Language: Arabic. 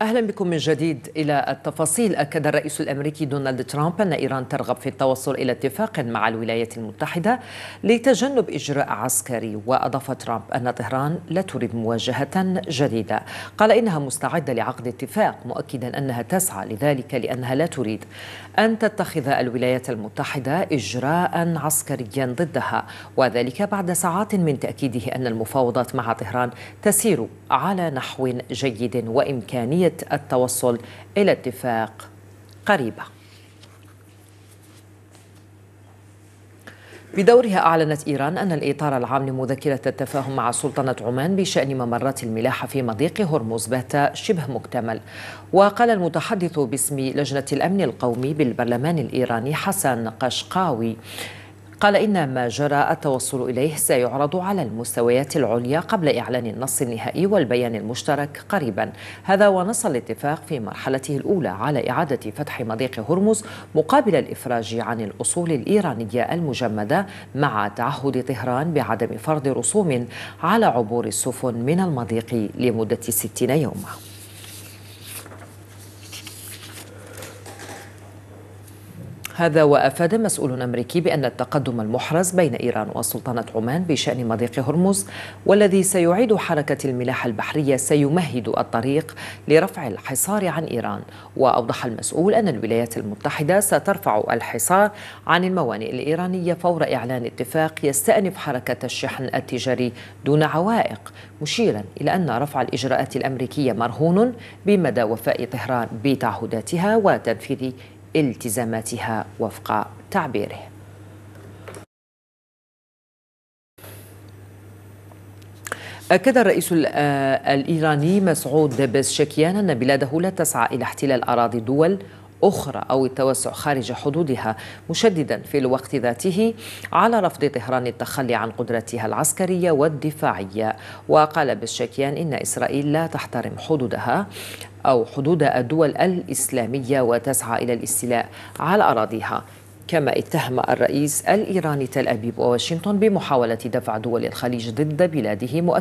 أهلا بكم من جديد إلى التفاصيل. أكد الرئيس الأمريكي دونالد ترامب أن إيران ترغب في التوصل إلى اتفاق مع الولايات المتحدة لتجنب إجراء عسكري. وأضاف ترامب أن طهران لا تريد مواجهة جديدة. قال إنها مستعدة لعقد اتفاق، مؤكدا أنها تسعى لذلك لأنها لا تريد أن تتخذ الولايات المتحدة إجراء عسكريا ضدها، وذلك بعد ساعات من تأكيده أن المفاوضات مع طهران تسير على نحو جيد وإمكانية التوصل إلى اتفاق قريبة. بدورها أعلنت إيران أن الإطار العام لمذكرة التفاهم مع سلطنة عمان بشأن ممرات الملاحة في مضيق هرمز بات شبه مكتمل. وقال المتحدث باسم لجنة الأمن القومي بالبرلمان الإيراني حسن قشقاوي، قال إن ما جرى التوصل إليه سيعرض على المستويات العليا قبل إعلان النص النهائي والبيان المشترك قريبا. هذا ونص الاتفاق في مرحلته الأولى على إعادة فتح مضيق هرمز مقابل الإفراج عن الأصول الإيرانية المجمدة، مع تعهد طهران بعدم فرض رسوم على عبور السفن من المضيق لمدة 60 يوما. هذا وأفاد مسؤول أمريكي بأن التقدم المحرز بين إيران وسلطنة عمان بشأن مضيق هرمز والذي سيعيد حركة الملاحة البحرية سيمهد الطريق لرفع الحصار عن إيران. وأوضح المسؤول أن الولايات المتحدة سترفع الحصار عن الموانئ الإيرانية فور إعلان اتفاق يستأنف حركة الشحن التجاري دون عوائق، مشيرا إلى أن رفع الإجراءات الأمريكية مرهون بمدى وفاء طهران بتعهداتها وتنفيذ التزاماتها وفق تعبيره. أكد الرئيس الإيراني مسعود بزشكيان أن بلاده لا تسعى إلى احتلال أراضي دول أخرى أو التوسع خارج حدودها، مشددا في الوقت ذاته على رفض طهران التخلي عن قدرتها العسكرية والدفاعية. وقال بزشكيان إن إسرائيل لا تحترم حدودها أو حدود الدول الإسلامية وتسعى إلى الاستيلاء على أراضيها. كما اتهم الرئيس الإيراني تل أبيب وواشنطن بمحاولة دفع دول الخليج ضد بلاده،